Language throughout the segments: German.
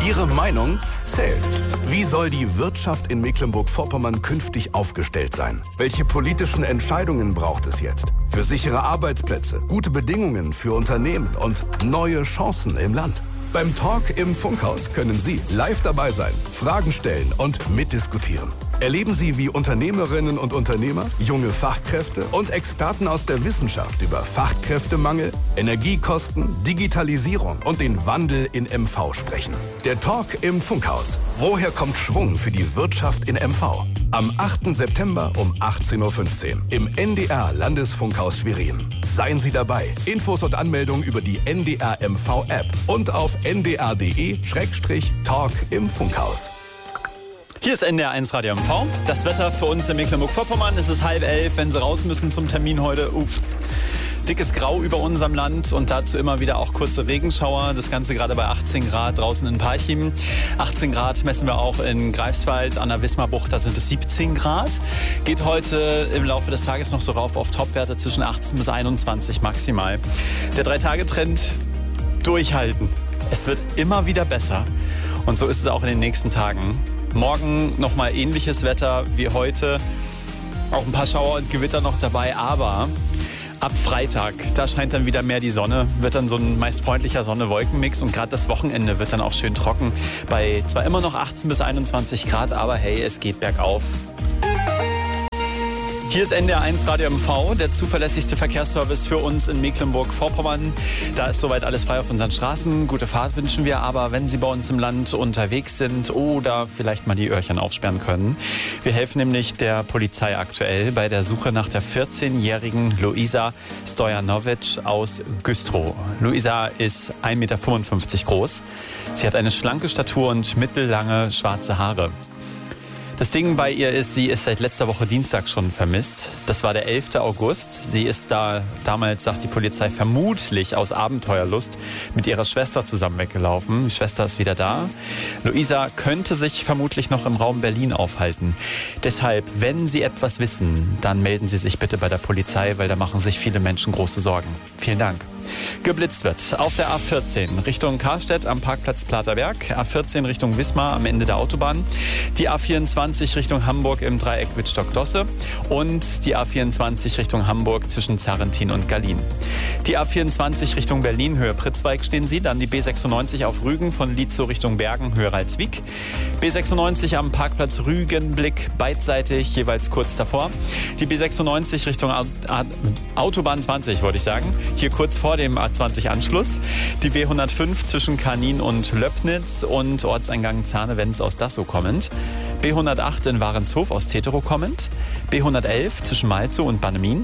Ihre Meinung zählt. Wie soll die Wirtschaft in Mecklenburg-Vorpommern künftig aufgestellt sein? Welche politischen Entscheidungen braucht es jetzt? Für sichere Arbeitsplätze, gute Bedingungen für Unternehmen und neue Chancen im Land. Beim Talk im Funkhaus können Sie live dabei sein, Fragen stellen und mitdiskutieren. Erleben Sie, wie Unternehmerinnen und Unternehmer, junge Fachkräfte und Experten aus der Wissenschaft über Fachkräftemangel, Energiekosten, Digitalisierung und den Wandel in MV sprechen. Der Talk im Funkhaus. Woher kommt Schwung für die Wirtschaft in MV? Am 8. September um 18.15 Uhr im NDR Landesfunkhaus Schwerin. Seien Sie dabei. Infos und Anmeldungen über die NDR MV App und auf ndr.de/Talk im Funkhaus. Hier ist NDR 1 Radio MV. Das Wetter für uns in Mecklenburg-Vorpommern. Es ist 10:30, wenn Sie raus müssen zum Termin heute. Dickes Grau über unserem Land und dazu immer wieder auch kurze Regenschauer. Das Ganze gerade bei 18 Grad draußen in Parchim. 18 Grad messen wir auch in Greifswald an der Wismarbucht. Da sind es 17 Grad. Geht heute im Laufe des Tages noch so rauf auf Topwerte zwischen 18 bis 21 maximal. Der 3-Tage-Trend durchhalten. Es wird immer wieder besser. Und so ist es auch in den nächsten Tagen. Morgen nochmal ähnliches Wetter wie heute. Auch ein paar Schauer und Gewitter noch dabei, aber ab Freitag, da scheint dann wieder mehr die Sonne, wird dann so ein meist freundlicher Sonne-Wolken-Mix und gerade das Wochenende wird dann auch schön trocken bei zwar immer noch 18 bis 21 Grad, aber hey, es geht bergauf. Hier ist NDR 1 Radio MV, der zuverlässigste Verkehrsservice für uns in Mecklenburg-Vorpommern. Da ist soweit alles frei auf unseren Straßen. Gute Fahrt wünschen wir, aber wenn Sie bei uns im Land unterwegs sind oder vielleicht mal die Öhrchen aufsperren können. Wir helfen nämlich der Polizei aktuell bei der Suche nach der 14-jährigen Luisa Stojanovic aus Güstrow. Luisa ist 1,55 Meter groß. Sie hat eine schlanke Statur und mittellange schwarze Haare. Das Ding bei ihr ist, sie ist seit letzter Woche Dienstag schon vermisst. Das war der 11. August. Sie ist damals, sagt die Polizei, vermutlich aus Abenteuerlust mit ihrer Schwester zusammen weggelaufen. Die Schwester ist wieder da. Luisa könnte sich vermutlich noch im Raum Berlin aufhalten. Deshalb, wenn Sie etwas wissen, dann melden Sie sich bitte bei der Polizei, weil da machen sich viele Menschen große Sorgen. Vielen Dank. Geblitzt wird auf der A14 Richtung Karstedt am Parkplatz Platerberg, A14 Richtung Wismar am Ende der Autobahn, die A24 Richtung Hamburg im Dreieck Wittstock-Dosse und die A24 Richtung Hamburg zwischen Zarrentin und Gallien. Die A24 Richtung Berlin, Höhe Pritzweig stehen Sie, dann die B96 auf Rügen von Lietzow Richtung Bergen, Höhe Ralswiek, B96 am Parkplatz Rügenblick beidseitig, jeweils kurz davor, die B96 Richtung Autobahn 20, wollte ich sagen, hier kurz vor dem A20-Anschluss, die B105 zwischen Kanin und Löbnitz und Ortseingang Zahnewenz aus Dassow kommend, B108 in Warenshof aus Teterow kommend, B111 zwischen Malzow und Bannemin,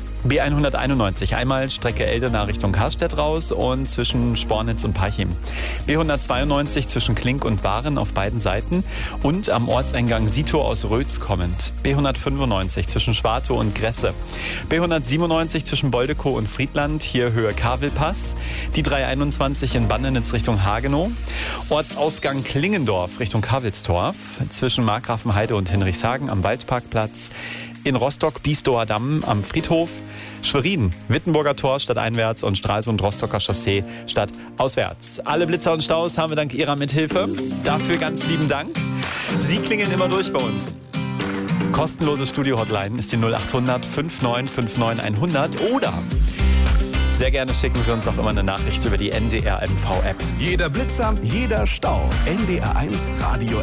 B191 einmal Strecke Eldena Richtung Karstedt raus und zwischen Spornitz und Parchim. B192 zwischen Klink und Waren auf beiden Seiten und am Ortseingang Sitow aus Rötz kommend. B195 zwischen Schwartow und Gresse. B197 zwischen Boldekow und Friedland, hier Höhe Kavelpass. Die 321 in Bannenitz Richtung Hagenow. Ortsausgang Klingendorf Richtung Kavelstorf. Zwischen Markgrafenheide und Hinrichshagen am Waldparkplatz. In Rostock, Biesdower Damm am Friedhof, Schwerin, Wittenburger Tor stadteinwärts und Stralsund Rostocker Chaussee stadtauswärts. Alle Blitzer und Staus haben wir dank Ihrer Mithilfe. Dafür ganz lieben Dank. Sie klingeln immer durch bei uns. Kostenlose Studio-Hotline ist die 0800 5959 100 oder sehr gerne schicken Sie uns auch immer eine Nachricht über die NDR MV-App. Jeder Blitzer, jeder Stau. NDR 1 Radio